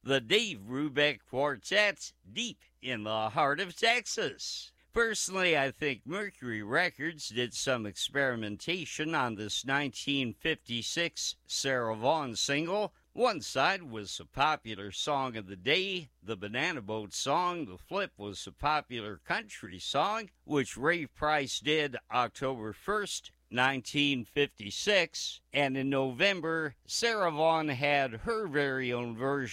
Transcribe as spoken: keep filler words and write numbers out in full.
The Dave Brubeck Quartet, deep in the heart of Texas. Personally, I think Mercury Records did some experimentation on this nineteen fifty-six Sarah Vaughan single. One side was a popular song of the day, the Banana Boat song. The flip was a popular country song, which Ray Price did October first, nineteen fifty-six. And in November, Sarah Vaughan had her very own version